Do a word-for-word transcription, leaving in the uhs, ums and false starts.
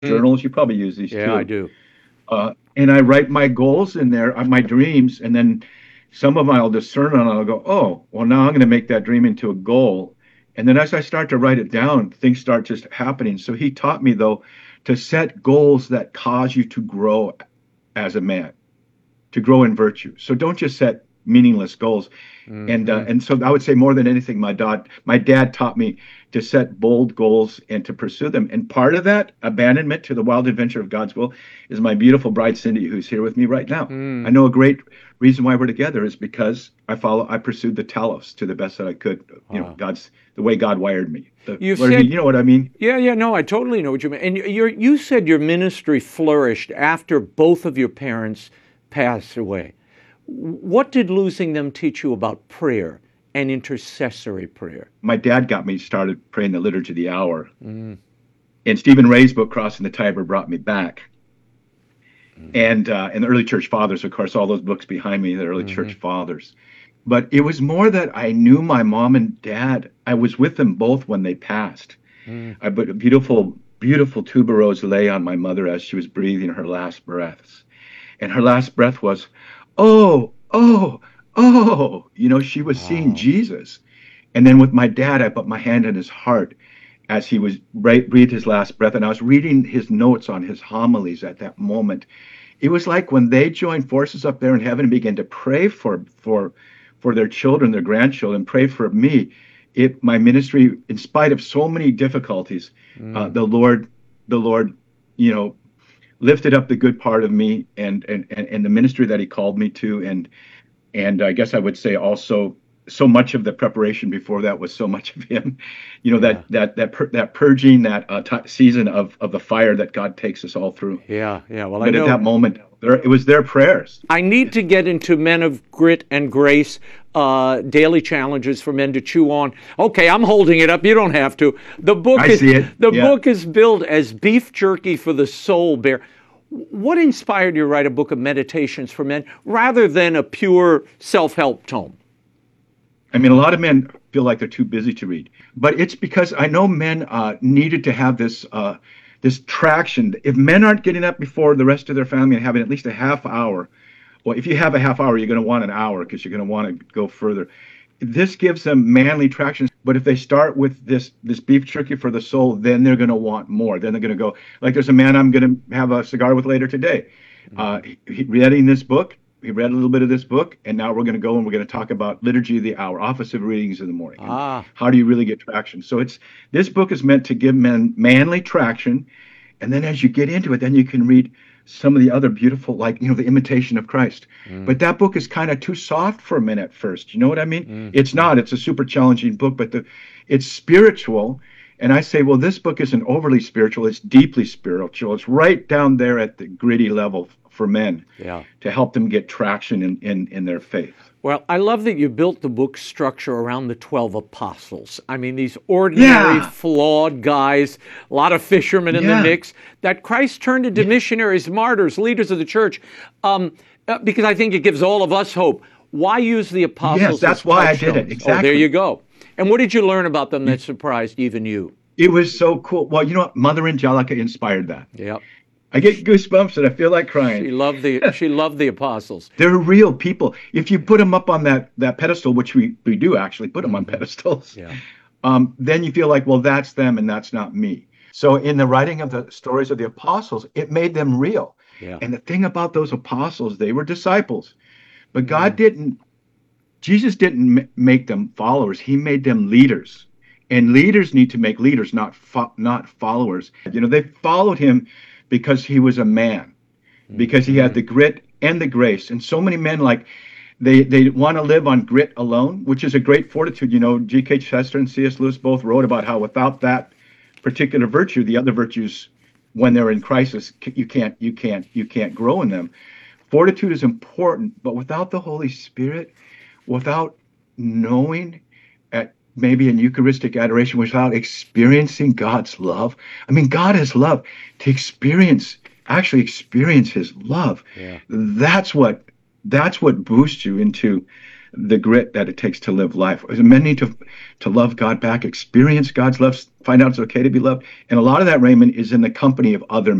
Mm. journals. You probably use these Yeah, I too. do. Uh, and I write my goals in there, uh, my dreams, and then some of them I'll discern and I'll go, oh, well, now I'm going to make that dream into a goal. And then as I start to write it down, things start just happening. So he taught me, though, to set goals that cause you to grow as a man, to grow in virtue. So don't just set meaningless goals. And uh, Hmm. and so I would say more than anything, my dad my dad taught me to set bold goals and to pursue them. And part of that abandonment to the wild adventure of God's will is my beautiful bride Cindy, who's here with me right now. I Mm. know a great reason why we're together is because I follow I pursued the telos to the best that I could. You know, Wow. God's the way God wired me. The, You've what I mean, said, you know what I mean? yeah, yeah, no, I totally know what you mean. And you you said your ministry flourished after both of your parents passed away. What did losing them teach you about prayer and intercessory prayer? My dad got me started praying the liturgy of the hour, Mm. and Stephen Ray's book Crossing the Tiber brought me back. Hmm. And uh, and the early church fathers, of course, all those books behind me, the early Hmm. church fathers. But it was more that I knew my mom and dad. I was with them both when they passed. Mm. I but a beautiful, beautiful tuberose lay on my mother as she was breathing her last breaths, and her last breath was, "Oh, oh, oh." You know, she was seeing Wow. Jesus. And then with my dad, I put my hand in his heart as he was breathed his last breath, and I was reading his notes on his homilies at that moment. It was like when they joined forces up there in heaven and began to pray for for for their children, their grandchildren, pray for me. It my ministry, in spite of so many difficulties, uh, Mm. the Lord, the Lord, you know, lifted up the good part of me and and and, and the ministry that He called me to, and and I guess I would say also so much of the preparation before that was so much of Him, you know, Yeah. that that that pur- that purging, that uh, t- season of of the fire that God takes us all through. Yeah. Yeah. Well, I But at that know moment, there, it was their prayers. I need to get into Men of Grit and Grace, uh, daily challenges for men to chew on. Okay, I'm holding it up. You don't have to. The book I is see it. the Yeah. book is billed as beef jerky for the soul. Bear, what inspired you to write a book of meditations for men rather than a pure self-help tome? I mean, a lot of men feel like they're too busy to read, but it's because I know men uh, needed to have this uh, this traction. If men aren't getting up before the rest of their family and having at least a half hour, well, if you have a half hour, you're going to want an hour because you're going to want to go further. This gives them manly traction. But if they start with this this beef jerky for the soul, then they're going to want more. Then they're going to go like there's a man I'm going to have a cigar with later today. Uh, Mm. he, he reading this book. He read a little bit of this book, and now we're going to go and we're going to talk about liturgy of the hour, office of readings in the morning, and Ah, how do you really get traction. So it's this book is meant to give men manly traction, and then as you get into it, then you can read some of the other beautiful, like, you know, the imitation of Christ. mm, But that book is kind of too soft for men at first. You know what I mean? mm, It's mm. not. It's a super challenging book, but the it's spiritual. And I say, well, this book isn't overly spiritual. It's deeply spiritual. It's right down there at the gritty level for men Yeah. to help them get traction in, in, in their faith. Well, I love that you built the book structure around the twelve apostles. I mean, these ordinary, Yeah. flawed guys, a lot of fishermen in the Yeah. mix, that Christ turned into Yeah. missionaries, martyrs, leaders of the church, um, uh, because I think it gives all of us hope. Why use the Yes, apostles as that's why I did it. touchstones? Oh, there Exactly. you go. And what did you learn about them that surprised even you? It was so cool. Well, you know what? Mother Angelica inspired that. Yep. I get goosebumps and I feel like She crying. loved the she loved the apostles. They're real people. If you put them up on that that pedestal, which we we do actually put them on Hmm. pedestals, Yeah. um, then you feel like, well, that's them and that's not me. So in the writing of the stories of the apostles, it made them real. Yeah. And the thing about those apostles, they were disciples, but God Mm. didn't. Jesus didn't m- make them followers. He made them leaders. And leaders need to make leaders, not fo- not followers. You know, they followed him because he was a man, because he had Hmm. the grit and the grace. And so many men, like, they they want to live on grit alone, which is a great fortitude. You know, G K. Chester and C S. Lewis both wrote about how without that particular virtue, the other virtues, when they're in crisis, c- you can't you can't you can't grow in them. Fortitude is important, but without the Holy Spirit, without knowing at maybe in Eucharistic adoration, without experiencing God's love. I mean, God is love. To experience, actually experience His love, Yeah. that's what that's what boosts you into the grit that it takes to live life. Men need to to love God back, experience God's love, find out it's okay to be loved. And a lot of that, Raymond, is in the company of other